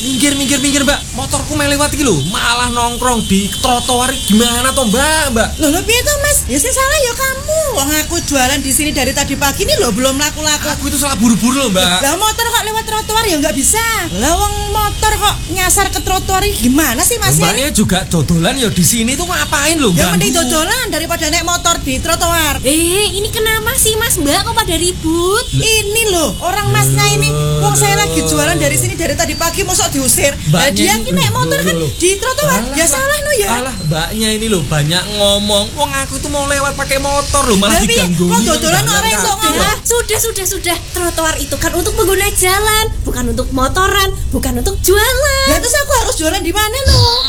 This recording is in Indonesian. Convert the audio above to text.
Minggir mbak, motorku melewat iki lho, malah nongkrong di trotoar. Gimana toh mbak? Loh piye toh Mas? Ya sing salah ya kamu. Wong aku jualan di sini dari tadi pagi nih loh belum laku-laku. Aku itu salah buru-buru loh mbak. Lah motor kok lewat trotoar ya nggak bisa. Lah wong motor kok nyasar ke trotoar gimana sih Mas? Mbaknya juga dodolan ya di sini tuh ngapain loh? Ya mending dodolan daripada naik motor di trotoar. Ini kenapa sih Mas Mbak kok pada ribut? Ini loh orang Masnya ini. Wong saya lagi jualan dari sini dari tadi pagi mosok diusir. Lah dia ki naik motor kan di trotoar. Ya salah no ya. Alah, mbaknya ini loh banyak ngomong. Wong aku tuh mau lewat pakai motor loh malah diganggu. Kok dodolan orang iso ngomong. Sudah. Trotoar itu kan untuk pengguna jalan, bukan untuk motoran, bukan untuk jualan. Ya terus aku harus jualan di mana loh?